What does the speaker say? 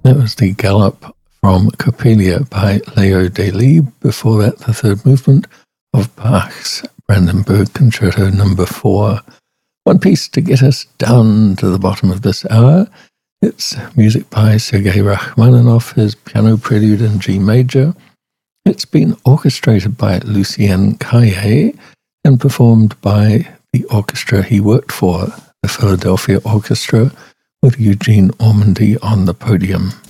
That was the Galop from Coppelia by Leo Delibes. Before that, the third movement of Bach's Brandenburg Concerto No. 4. One piece to get us down to the bottom of this hour. It's music by Sergei Rachmaninoff, his piano prelude in G major. It's been orchestrated by Lucien Caillet and performed by the orchestra he worked for, the Philadelphia Orchestra, with Eugene Ormandy on the podium.